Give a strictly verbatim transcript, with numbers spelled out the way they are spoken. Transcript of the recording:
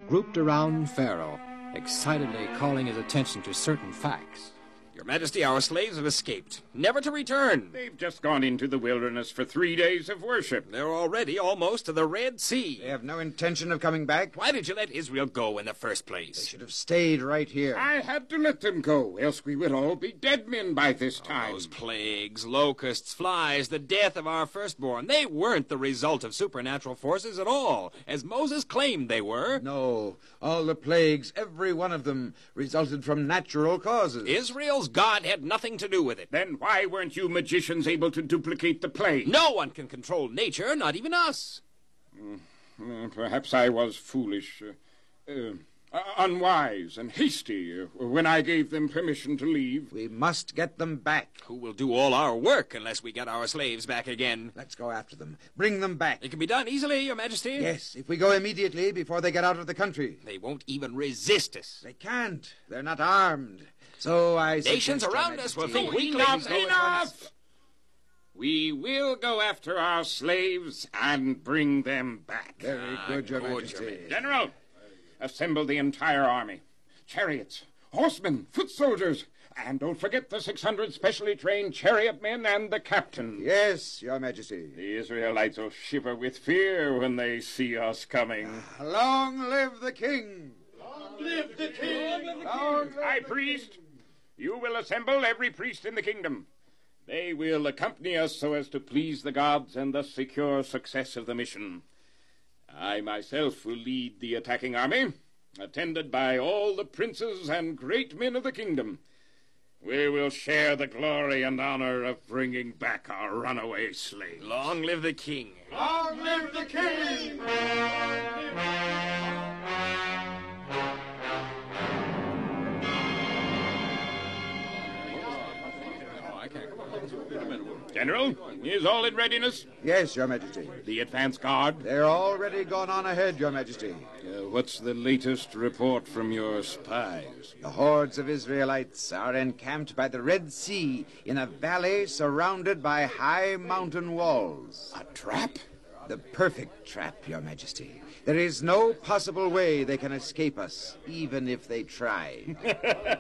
grouped around Pharaoh, excitedly calling his attention to certain facts. Your Majesty, our slaves have escaped, never to return. They've just gone into the wilderness for three days of worship. They're already almost to the Red Sea. They have no intention of coming back. Why did you let Israel go in the first They place? should have stayed right here. I had to let them go, else we would all be dead men by this time. Those plagues, locusts, flies, the death of our firstborn, they weren't the result of supernatural forces at all, as Moses claimed they were. No, all the plagues, every one of them, resulted from natural causes. Israel's God had nothing to do with it. Then why weren't you magicians able to duplicate the plague? No one can control nature, not even us. Mm, uh, perhaps I was foolish, uh, uh, uh, unwise, and hasty uh, when I gave them permission to leave. We must get them back. Who will do all our work unless we get our slaves back again? Let's go after them. Bring them back. It can be done easily, Your Majesty. Yes, if we go immediately before they get out of the country. They won't even resist us. They can't. They're not armed. So I Nations suggest, Your around us will Majesty, think we Enough, claim no enough! We will go after our slaves and bring them back. Very good, Your good, Majesty. Your Majesty. General, assemble the entire army. Chariots, horsemen, foot soldiers, and don't forget the six hundred specially trained chariot men and the captain. Yes, Your Majesty. The Israelites will shiver with fear when they see us coming. Long live the king! Long live the king! Long live High the priest, king. you will assemble every priest in the kingdom. They will accompany us so as to please the gods and thus secure success of the mission. I myself will lead the attacking army, attended by all the princes and great men of the kingdom. We will share the glory and honor of bringing back our runaway slaves. Long live the king. Long live the king! General, is all in readiness? Yes, Your Majesty. The advance guard? They're already gone on ahead, Your Majesty. Uh, what's the latest report from your spies? The hordes of Israelites are encamped by the Red Sea in a valley surrounded by high mountain walls. A trap? The perfect trap, Your Majesty. There is no possible way they can escape us, even if they try.